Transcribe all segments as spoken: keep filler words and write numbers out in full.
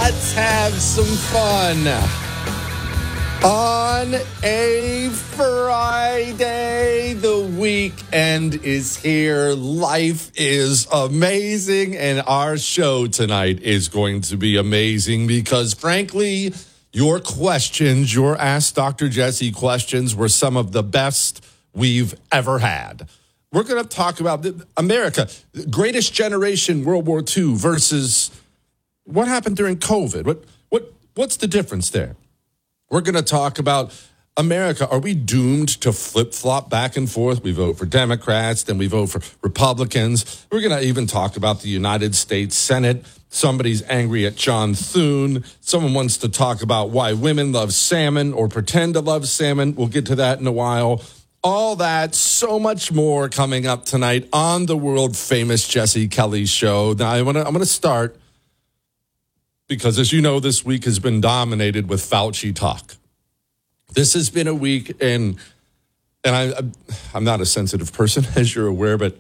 Let's have some fun on a Friday. The weekend is here. Life is amazing, and our show tonight is going to be amazing because, frankly, your questions, your Ask Doctor Jesse questions, were some of the best we've ever had. We're going to talk about America, greatest generation, World War Two versus what happened during COVID. What what what's the difference there? We're going to talk about America. Are we doomed to flip-flop back and forth? We vote for Democrats, then we vote for Republicans. We're going to even talk about the United States Senate. Somebody's angry at John Thune. Someone wants to talk about why women love salmon or pretend to love salmon. We'll get to that in a while. All that, so much more coming up tonight on the world-famous Jesse Kelly Show. Now, I wanna, I'm going to start because, as you know, this week has been dominated with Fauci talk. This has been a week, and and I, I'm not a sensitive person, as you're aware, but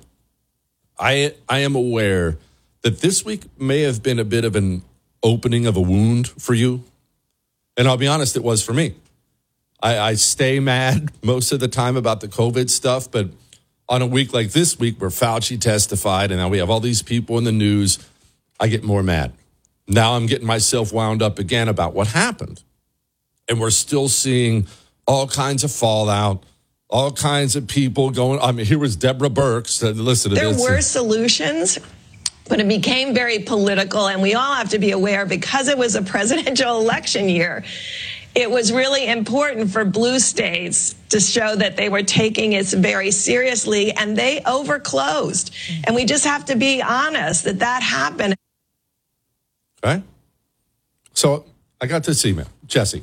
I I am aware that this week may have been a bit of an opening of a wound for you. And I'll be honest, it was for me. I, I stay mad most of the time about the COVID stuff, but on a week like this week where Fauci testified and now we have all these people in the news, I get more mad. Now I'm getting myself wound up again about what happened. And we're still seeing all kinds of fallout, all kinds of people going. I mean, here was Deborah Birx. Listen to there this. There were solutions, but it became very political. And we all have to be aware, because it was a presidential election year, it was really important for blue states to show that they were taking it very seriously, and they overclosed. And we just have to be honest that that happened. Okay. So I got this email. Jesse,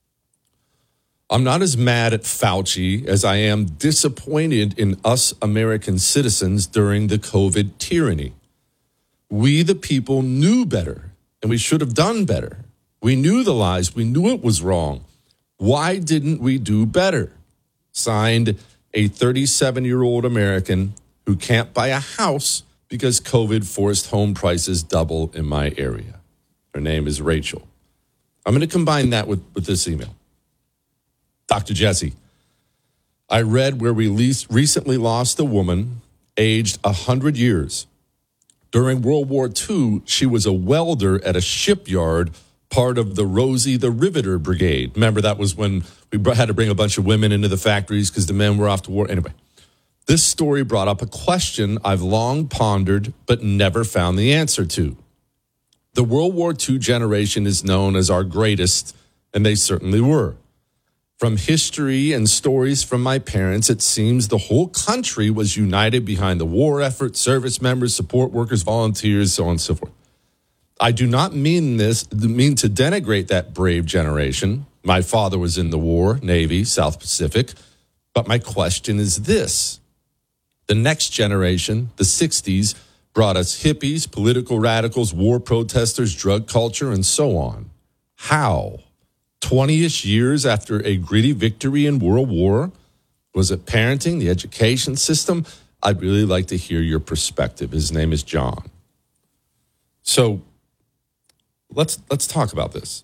I'm not as mad at Fauci as I am disappointed in us American citizens during the COVID tyranny. We, the people, knew better, and we should have done better. We knew the lies. We knew it was wrong. Why didn't we do better? Signed, a thirty-seven-year-old American who can't buy a house because COVID forced home prices double in my area. Her name is Rachel. I'm going to combine that with, with this email. Doctor Jesse, I read where we least recently lost a woman aged one hundred years. During World War Two, she was a welder at a shipyard, part of the Rosie the Riveter Brigade. Remember, that was when we had to bring a bunch of women into the factories because the men were off to war. Anyway, this story brought up a question I've long pondered but never found the answer to. The World War Two generation is known as our greatest, and they certainly were. From history and stories from my parents, it seems the whole country was united behind the war effort, service members, support workers, volunteers, so on and so forth. I do not mean this, mean to denigrate that brave generation. My father was in the war, Navy, South Pacific. But my question is this. The next generation, the sixties, brought us hippies, political radicals, war protesters, drug culture, and so on. How? twenty-ish years after a gritty victory in World War? Was it parenting, the education system? I'd really like to hear your perspective. His name is John. So, Let's let's talk about this.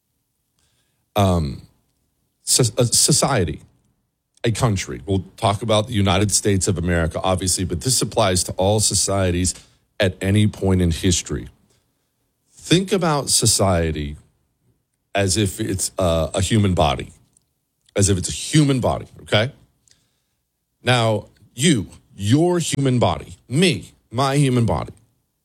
Um, so, a society, a country. We'll talk about the United States of America, obviously, but this applies to all societies at any point in history. Think about society as if it's a, a human body, as if it's a human body, okay? Now, you, your human body, me, my human body.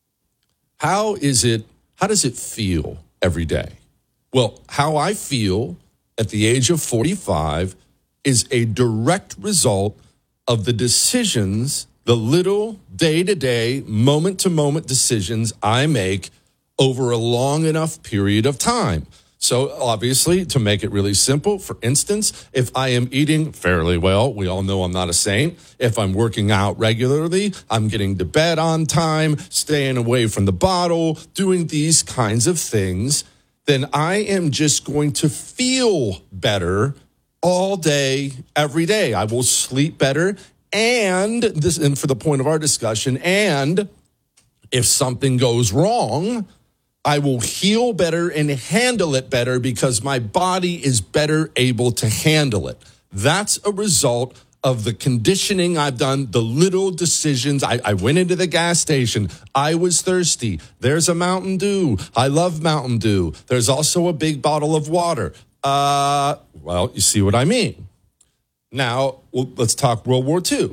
How is it How does it feel every day? Well, how I feel at the age of forty-five is a direct result of the decisions, the little day-to-day, moment-to-moment decisions I make over a long enough period of time. So obviously, to make it really simple, for instance, if I am eating fairly well, we all know I'm not a saint. If I'm working out regularly, I'm getting to bed on time, staying away from the bottle, doing these kinds of things, then I am just going to feel better all day, every day. I will sleep better. And this, and for the point of our discussion, and if something goes wrong, I will heal better and handle it better because my body is better able to handle it. That's a result of the conditioning I've done, the little decisions. I, I went into the gas station. I was thirsty. There's a Mountain Dew. I love Mountain Dew. There's also a big bottle of water. Uh, well, you see what I mean. Now, well, let's talk World War Two.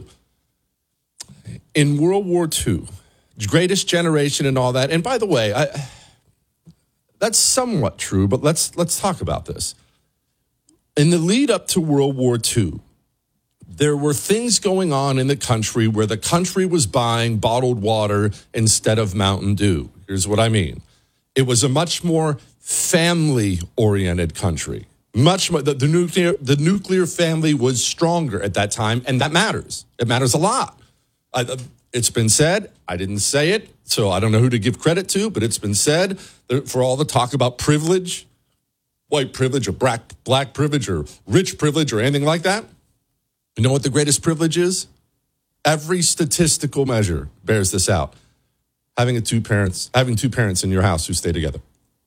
In World War Two, Greatest Generation and all that. And by the way, I, that's somewhat true, but let's let's talk about this. In the lead up to World War Two, there were things going on in the country where the country was buying bottled water instead of Mountain Dew. Here's what I mean. It was a much more family-oriented country. Much more, the, the nuclear the nuclear family was stronger at that time, and that matters. It matters a lot. I, it's been said, I didn't say it, so I don't know who to give credit to, but it's been said that for all the talk about privilege, white privilege or black, black privilege or rich privilege or anything like that, you know what the greatest privilege is? Every statistical measure bears this out. Having a two parents, having two parents in your house who stay together.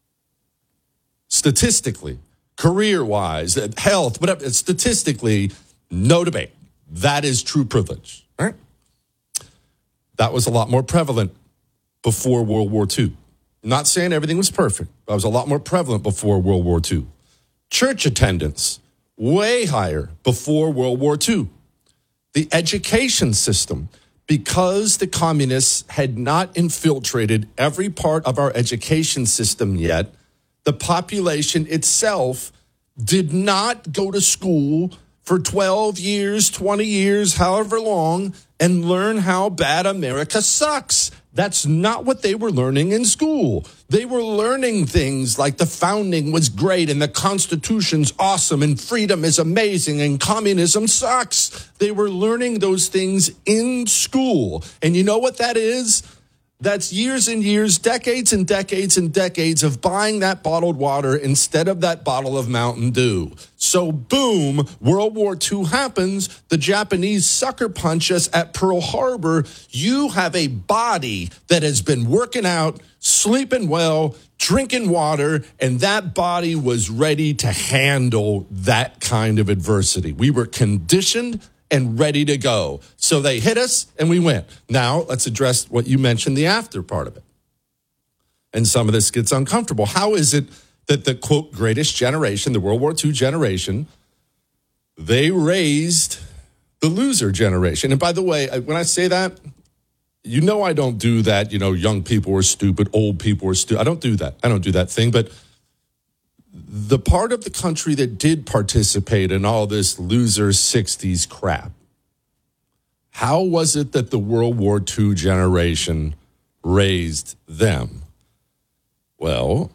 Statistically, career-wise, health, whatever, statistically, no debate. That is true privilege. Right? That was a lot more prevalent before World War Two. Not saying everything was perfect, but it was a lot more prevalent before World War Two. Church attendance, way higher before World War Two. The education system, because the communists had not infiltrated every part of our education system yet, the population itself did not go to school for twelve years, twenty years, however long, and learn how bad America sucks. That's not what they were learning in school. They were learning things like the founding was great and the Constitution's awesome and freedom is amazing and communism sucks. They were learning those things in school. And you know what that is? That's years and years, decades and decades and decades of buying that bottled water instead of that bottle of Mountain Dew. So boom, World War Two happens. The Japanese sucker punch us at Pearl Harbor. You have a body that has been working out, sleeping well, drinking water, and that body was ready to handle that kind of adversity. We were conditioned and ready to go. So they hit us and we went. Now let's address what you mentioned, the after part of it. And some of this gets uncomfortable. How is it that the, quote, greatest generation, the World War Two generation, they raised the loser generation? And by the way, when I say that, you know I don't do that, you know, young people are stupid, old people are stupid. I don't do that. I don't do that thing. But the part of the country that did participate in all this loser sixties crap, how was it that the World War Two generation raised them? Well,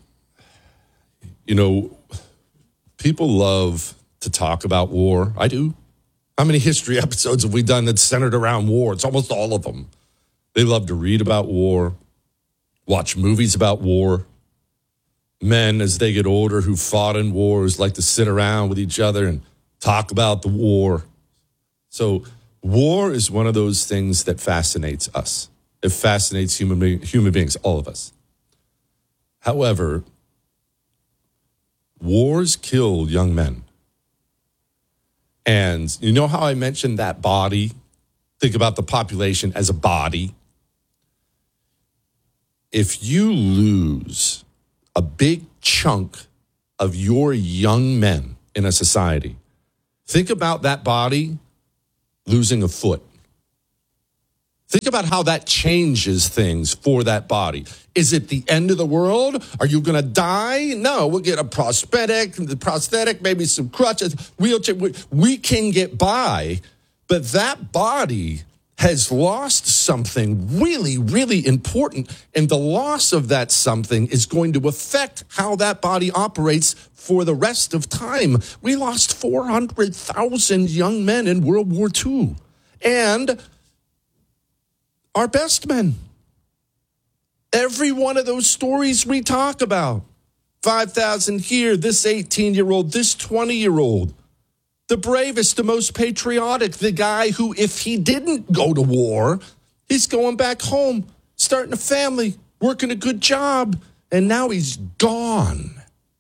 you know, people love to talk about war. I do. How many history episodes have we done that's centered around war? It's almost all of them. They love to read about war, watch movies about war. Men, as they get older, who fought in wars, like to sit around with each other and talk about the war. So war is one of those things that fascinates us. It fascinates human, be- human beings, all of us. However, wars kill young men. And you know how I mentioned that body? Think about the population as a body. If you lose a big chunk of your young men in a society, think about that body losing a foot. Think about how that changes things for that body. Is it the end of the world? Are you going to die? No, we'll get a prosthetic, the prosthetic, maybe some crutches, wheelchair. We can get by, but that body has lost something really, really important, and the loss of that something is going to affect how that body operates for the rest of time. We lost four hundred thousand young men in World War Two, and our best men. Every one of those stories we talk about, five thousand here, this eighteen-year-old, this twenty-year-old, the bravest, the most patriotic, the guy who, if he didn't go to war, he's going back home, starting a family, working a good job, And now he's gone.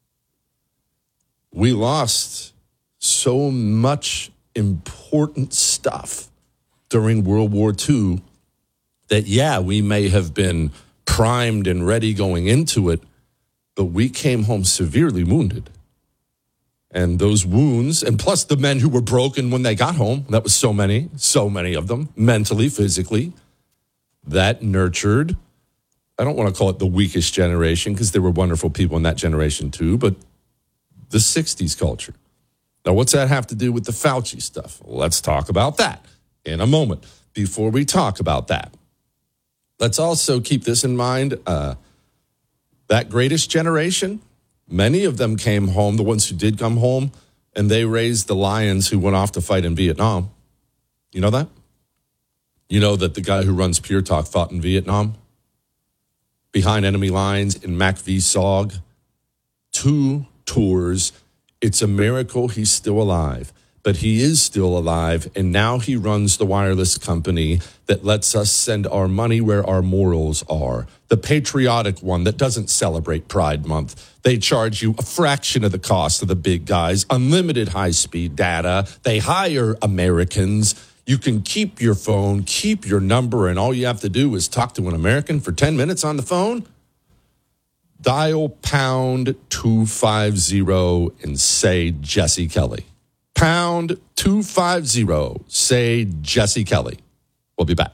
We lost so much important stuff during World War Two that, yeah, we may have been primed and ready going into it, but we came home severely wounded. And those wounds, and plus the men who were broken when they got home, that was so many, so many of them, mentally, physically, that nurtured, I don't want to call it the weakest generation because there were wonderful people in that generation too, but the sixties culture. Now, what's that have to do with the Fauci stuff? Let's talk about that in a moment. Before we talk about that, let's also keep this in mind. Uh, that greatest generation, many of them came home, the ones who did come home, and they raised the lions who went off to fight in Vietnam. You know that? You know that the guy who runs Pure Talk fought in Vietnam? Behind enemy lines in Mac V S O G. Two tours. It's a miracle he's still alive. But he is still alive, and now he runs the wireless company that lets us send our money where our morals are. The patriotic one that doesn't celebrate Pride Month. They charge you a fraction of the cost of the big guys, unlimited high-speed data. They hire Americans. You can keep your phone, keep your number, and all you have to do is talk to an American for ten minutes on the phone. Dial pound two fifty and say Jesse Kelly. Pound two fifty, say Jesse Kelly. We'll be back.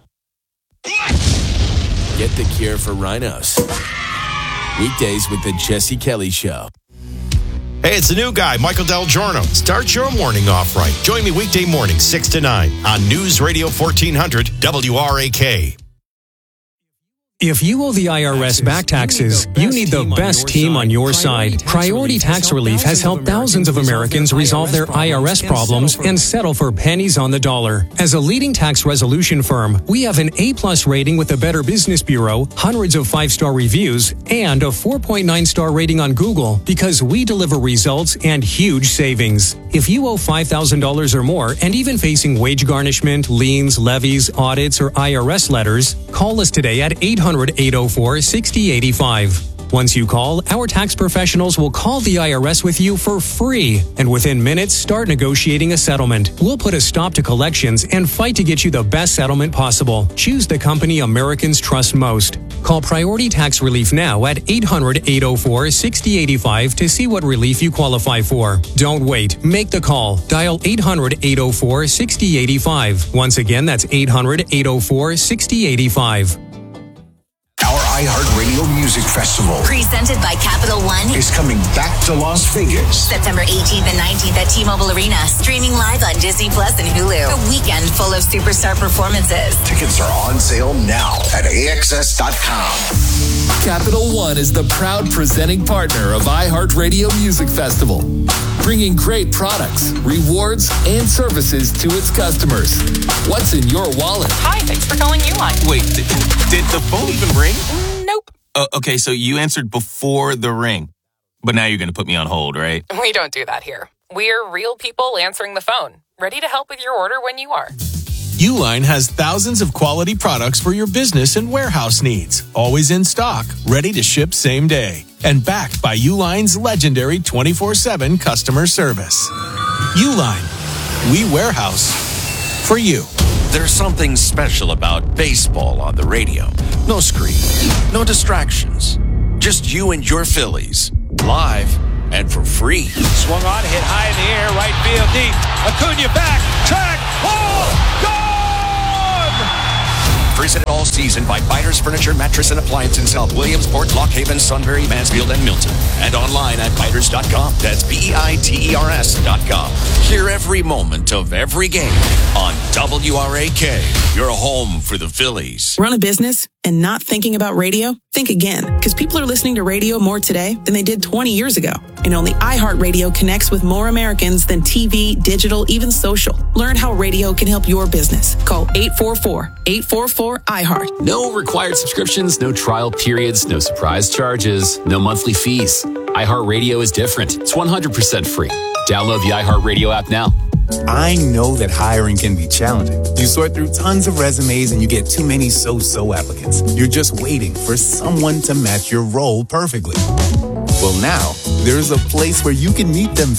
Get the cure for rhinos. Weekdays with the Jesse Kelly Show. Hey, it's the new guy, Michael Del Giorno. Start your morning off right. Join me weekday morning, six to nine on News Radio fourteen hundred W R A K. If you owe the I R S back taxes, you need the best team on your side. Priority Tax Relief has helped thousands of Americans resolve their I R S problems and settle for pennies on the dollar. As a leading tax resolution firm, we have an A-plus rating with the Better Business Bureau, hundreds of five-star reviews, and a four point nine star rating on Google because we deliver results and huge savings. If you owe five thousand dollars or more and even facing wage garnishment, liens, levies, audits, or I R S letters, call us today at eight hundred, eight oh four, six oh eight five. Once you call, our tax professionals will call the I R S with you for free, and within minutes, start negotiating a settlement. We'll put a stop to collections and fight to get you the best settlement possible. Choose the company Americans trust most. Call Priority Tax Relief now at eight hundred, eight oh four, six oh eight five to see what relief you qualify for. Don't wait. Make the call. Dial eight hundred, eight oh four, six oh eight five. Once again, that's eight hundred, eight oh four, six oh eight five. Our iHeartRadio Music Festival, presented by Capital One, is coming back to Las Vegas. September eighteenth and nineteenth at T-Mobile Arena, streaming live on Disney Plus and Hulu. A weekend full of superstar performances. Tickets are on sale now at A X S dot com. Capital One is the proud presenting partner of iHeartRadio Music Festival, bringing great products, rewards, and services to its customers. What's in your wallet? Hi, thanks for calling Uline. Wait, did, did the phone even ring? Nope. Uh, okay, so you answered before the ring. But now you're going to put me on hold, right? We don't do that here. We're real people answering the phone, ready to help with your order when you are. Uline has thousands of quality products for your business and warehouse needs. Always in stock, ready to ship same day. And backed by Uline's legendary twenty-four seven customer service. Uline, we warehouse for you. There's something special about baseball on the radio. No screen, no distractions. Just you and your Phillies, live and for free. Swung on, hit high in the air, right field deep. Acuna back, track, ball, gone! Presented all season by Byers Furniture, Mattress, and Appliance in South Williamsport, Lock Haven, Sunbury, Mansfield, and Milton. And online at Byers dot com. That's B E I T E R S dot com. Hear every moment of every game on W R A K. Your home for the Phillies. Run a business and not thinking about radio? Think again, because people are listening to radio more today than they did twenty years ago. And only iHeartRadio connects with more Americans than T V, digital, even social. Learn how radio can help your business. Call eight four four, eight four four, I heart. No required subscriptions, no trial periods, no surprise charges, no monthly fees. iHeartRadio is different. It's one hundred percent free. Download the iHeartRadio app now. I know that hiring can be challenging. You sort through tons of resumes and you get too many so-so applicants. You're just waiting for someone to match your role perfectly. Well, now, there's a place where you can meet them